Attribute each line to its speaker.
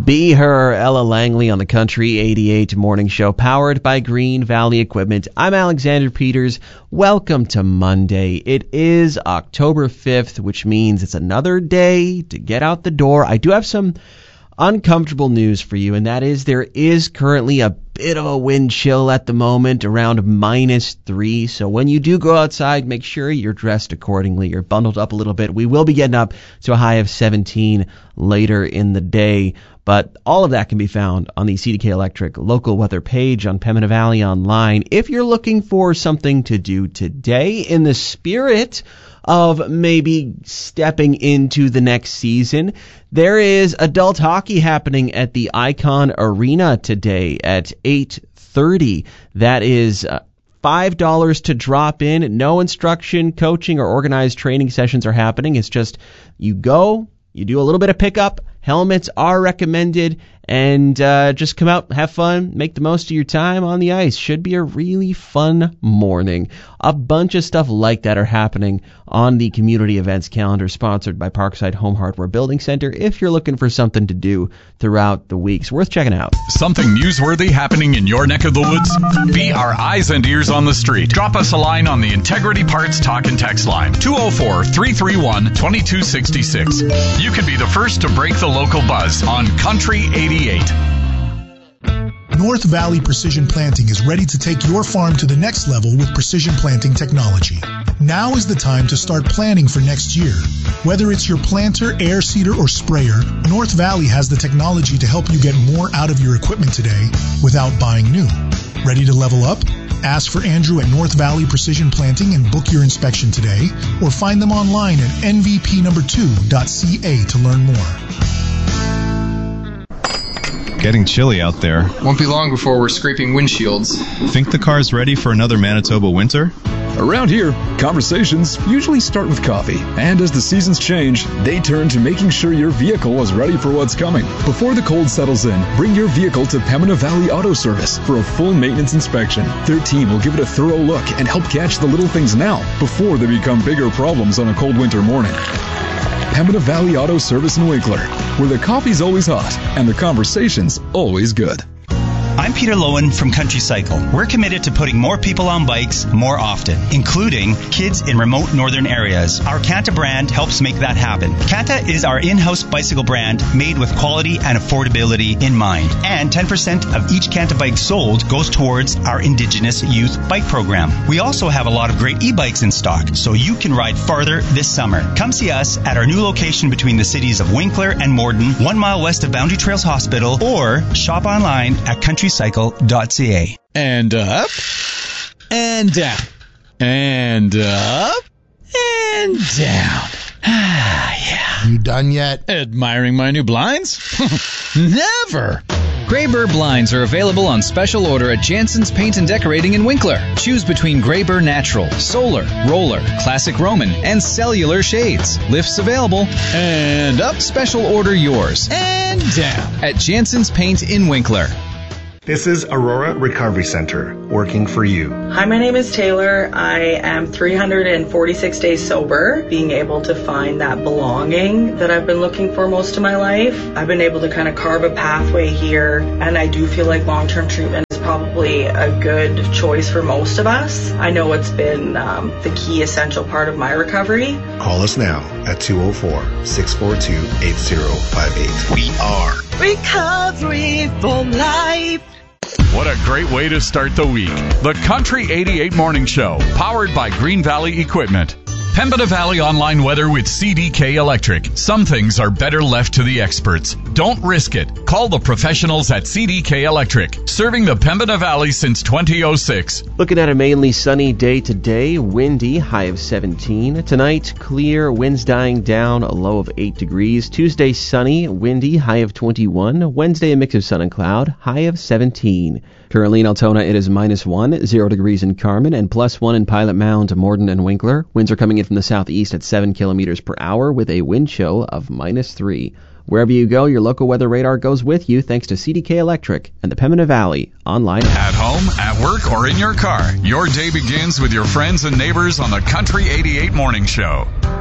Speaker 1: Be Her, Ella Langley on the Country 88 Morning Show, powered by Green Valley Equipment. I'm Alexander Peters. Welcome to Monday. It is October 5th, which means it's another day to get out the door. I do have some uncomfortable news for you, and that is there is currently a bit of a wind chill at the moment, around -3. So when you do go outside, make sure you're dressed accordingly. You're bundled up a little bit. We will be getting up to a high of 17 later in the day. But all of that can be found on the CDK Electric local weather page on Pembina Valley Online. If you're looking for something to do today in the spirit of maybe stepping into the next season, there is adult hockey happening at the Icon Arena today at 8:30. That is $5 to drop in. No instruction, coaching, or organized training sessions are happening. It's just you go, you do a little bit of pickup. Helmets are recommended, and just come out, have fun, make the most of your time on the ice. Should be a really fun morning. A bunch of stuff like that are happening on the community events calendar, sponsored by Parkside Home Hardware Building Center. If you're looking for something to do throughout the week, it's worth checking out.
Speaker 2: Something newsworthy happening in your neck of the woods? Be our eyes and ears on the street. Drop us a line on the Integrity Parts Talk and Text line, 204-331-2266. You can be the first to break the local buzz on Country 88.
Speaker 3: North Valley Precision Planting is ready to take your farm to the next level with precision planting technology. Now is the time to start planning for next year. Whether it's your planter, air seeder, or sprayer, North Valley has the technology to help you get more out of your equipment today without buying new. Ready to level up? Ask for Andrew at North Valley Precision Planting and book your inspection today, or find them online at nvp2.ca to learn more.
Speaker 4: Getting chilly out there.
Speaker 5: Won't be long before we're scraping windshields.
Speaker 4: Think the car's ready for another Manitoba winter?
Speaker 6: Around here, conversations usually start with coffee. And as the seasons change, they turn to making sure your vehicle is ready for what's coming. Before the cold settles in, bring your vehicle to Pembina Valley Auto Service for a full maintenance inspection. Their team will give it a thorough look and help catch the little things now before they become bigger problems on a cold winter morning. Pembina Valley Auto Service in Winkler, where the coffee's always hot and the conversation's always good.
Speaker 7: I'm Peter Lowen from Country Cycle. We're committed to putting more people on bikes more often, including kids in remote northern areas. Our Kanta brand helps make that happen. Kanta is our in-house bicycle brand made with quality and affordability in mind. And 10% of each Kanta bike sold goes towards our Indigenous Youth Bike Program. We also have a lot of great e-bikes in stock, so you can ride farther this summer. Come see us at our new location between the cities of Winkler and Morden, 1 mile west of Boundary Trails Hospital, or shop online at countrycycle.ca.
Speaker 8: And up, and down, and up, and down. Yeah.
Speaker 3: You done yet?
Speaker 8: Admiring my new blinds? Never! Grayber blinds are available on special order at Jansen's Paint and Decorating in Winkler. Choose between Grayber Natural, Solar, Roller, Classic Roman, and Cellular shades. Lifts available. And up, special order yours. And down at Jansen's Paint in Winkler.
Speaker 9: This is Aurora Recovery Center, working for you.
Speaker 10: Hi, my name is Taylor. I am 346 days sober, being able to find that belonging that I've been looking for most of my life. I've been able to kind of carve a pathway here, and I do feel like long-term treatment is probably a good choice for most of us. I know it's been the key essential part of my recovery.
Speaker 9: Call us now at 204-642-8058.
Speaker 2: We are
Speaker 10: Recovery for Life.
Speaker 2: What a great way to start the week. The Country 88 Morning Show, powered by Green Valley Equipment. Pembina Valley Online Weather with CDK Electric. Some things are better left to the experts. Don't risk it. Call the professionals at CDK Electric, serving the Pembina Valley since 2006.
Speaker 1: Looking at a mainly sunny day today, windy, high of 17. Tonight, clear, winds dying down, a low of 8 degrees. Tuesday, sunny, windy, high of 21. Wednesday, a mix of sun and cloud, high of 17. Currently in Altona, it is -1, 0 degrees in Carmen, and +1 in Pilot Mound, Morden, and Winkler. Winds are coming in from the southeast at 7 kilometers per hour with a wind chill of -3. Wherever you go, your local weather radar goes with you thanks to CDK Electric and the Pembina Valley Online.
Speaker 2: At home, at work, or in your car, your day begins with your friends and neighbors on the Country 88 Morning Show.